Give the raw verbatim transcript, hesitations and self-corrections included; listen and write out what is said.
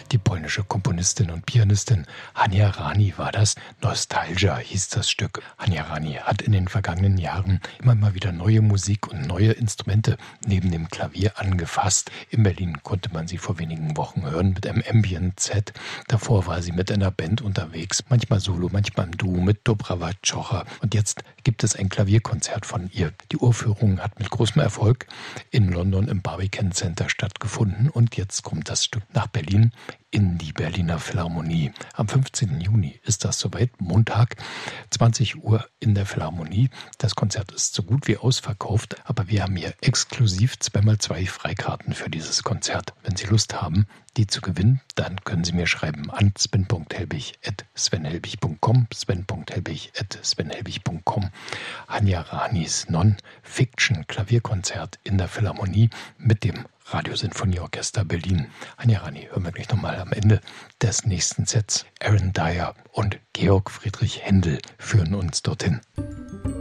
Die polnische Komponistin und Pianistin Hania Rani war das. Nostalgia hieß das Stück. Hania Rani hat in den vergangenen Jahren immer mal wieder neue Musik und neue Instrumente neben dem Klavier angefasst. In Berlin konnte man sie vor wenigen Wochen hören mit einem Ambient-Set. Davor war sie mit einer Band unterwegs, manchmal solo, manchmal im Duo mit Dobrava Czocha. Und jetzt gibt es ein Klavierkonzert von ihr. Die Uraufführung hat mit großem Erfolg in London im Barbican Center stattgefunden und jetzt kommt das Stück nach Berlin in die Berliner Philharmonie. Am fünfzehnten Juni ist das soweit, Montag, zwanzig Uhr in der Philharmonie. Das Konzert ist so gut wie ausverkauft, aber wir haben hier exklusiv zwei mal zwei Freikarten für dieses Konzert. Wenn Sie Lust haben, die zu gewinnen, dann können Sie mir schreiben an sven punkt helbig at svenhelbig punkt com, sven punkt helbig at svenhelbig punkt com. Hania Ranis Non-Fiction Klavierkonzert in der Philharmonie mit dem Radiosinfonieorchester Berlin. Hania Rani hören wir gleich nochmal am Ende des nächsten Sets. Aaron Dyer und Georg Friedrich Händel führen uns dorthin.